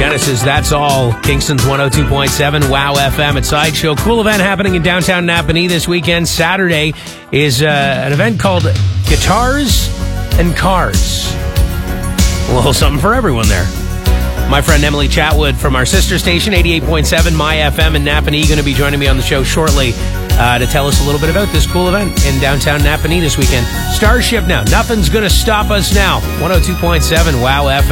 Genesis, That's All. Kingston's 102.7, Wow FM at Sideshow. Cool event happening in downtown Napanee this weekend. Saturday is an event called Guitars and Cars. A little something for everyone there. My friend Emily Chatwood from our sister station, 88.7 My FM in Napanee, going to be joining me on the show shortly to tell us a little bit about this cool event in downtown Napanee this weekend. Starship now. Nothing's going to stop us now. 102.7 Wow FM.